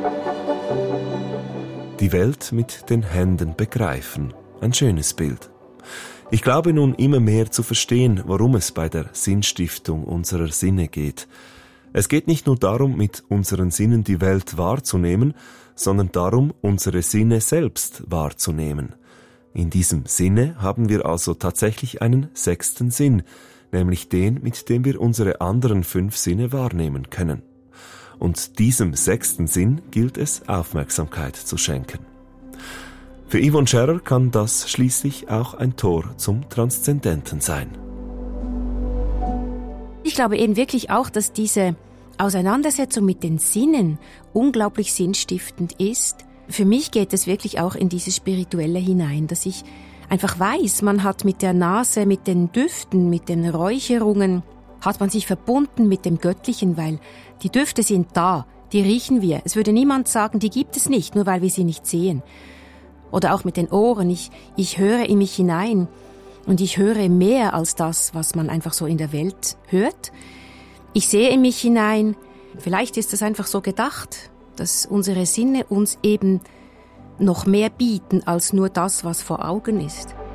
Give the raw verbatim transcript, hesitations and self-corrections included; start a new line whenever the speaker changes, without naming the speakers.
Die Welt mit den Händen begreifen. Ein schönes Bild. Ich glaube nun immer mehr zu verstehen, worum es bei der Sinnstiftung unserer Sinne geht. Es geht nicht nur darum, mit unseren Sinnen die Welt wahrzunehmen, sondern darum, unsere Sinne selbst wahrzunehmen. In diesem Sinne haben wir also tatsächlich einen sechsten Sinn, nämlich den, mit dem wir unsere anderen fünf Sinne wahrnehmen können. Und diesem sechsten Sinn gilt es, Aufmerksamkeit zu schenken. Für Yvonne Scherrer kann das schließlich auch ein Tor zum Transzendenten sein.
Ich glaube eben wirklich auch, dass diese Auseinandersetzung mit den Sinnen unglaublich sinnstiftend ist. Für mich geht es wirklich auch in dieses Spirituelle hinein, dass ich einfach weiß, man hat mit der Nase, mit den Düften, mit den Räucherungen, hat man sich verbunden mit dem Göttlichen, weil die Düfte sind da, die riechen wir. Es würde niemand sagen, die gibt es nicht, nur weil wir sie nicht sehen. Oder auch mit den Ohren, ich, ich höre in mich hinein und ich höre mehr als das, was man einfach so in der Welt hört. Ich sehe in mich hinein, vielleicht ist es einfach so gedacht, dass unsere Sinne uns eben noch mehr bieten als nur das, was vor Augen ist.